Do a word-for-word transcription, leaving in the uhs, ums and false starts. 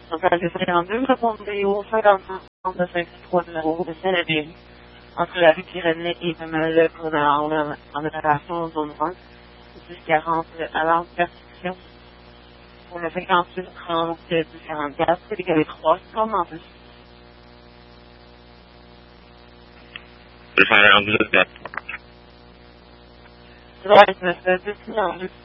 Donc, à cinquante-deux, répondez au cinquante-trois numéro de Saint-Lévy, entre la rue Pyrénées et le pour en, en opération zone un, dix quarante à l'ordre de perception. Pour le cinquante-huit trente dix quarante-quatre, c'est qu'il y avait trois comme en plus. Le cinquante-deux, C'est vrai, c'est dix